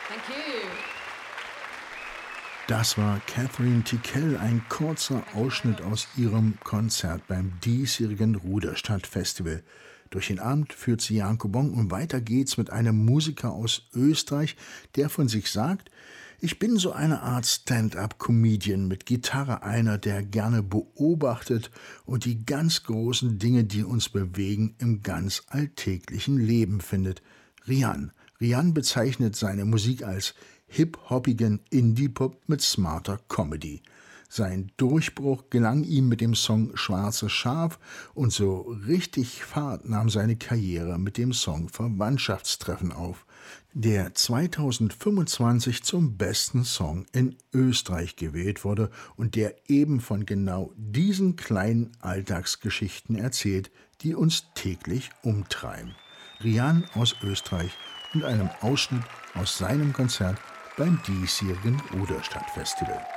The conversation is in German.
Thank you. Das war Catherine Tickell, ein kurzer Ausschnitt aus ihrem Konzert beim diesjährigen Ruderstadt-Festival. Durch den Abend führt sie Janko Bonk und weiter geht's mit einem Musiker aus Österreich, der von sich sagt: Ich bin so eine Art Stand-up-Comedian mit Gitarre, einer, der gerne beobachtet und die ganz großen Dinge, die uns bewegen, im ganz alltäglichen Leben findet. Rian. Rian bezeichnet seine Musik als hip-hoppigen Indie-Pop mit smarter Comedy. Sein Durchbruch gelang ihm mit dem Song Schwarzes Schaf und so richtig Fahrt nahm seine Karriere mit dem Song Verwandtschaftstreffen auf, der 2025 zum besten Song in Österreich gewählt wurde und der eben von genau diesen kleinen Alltagsgeschichten erzählt, die uns täglich umtreiben. Rian aus Österreich und einem Ausschnitt aus seinem Konzert beim diesjährigen Ruderstadt-Festival.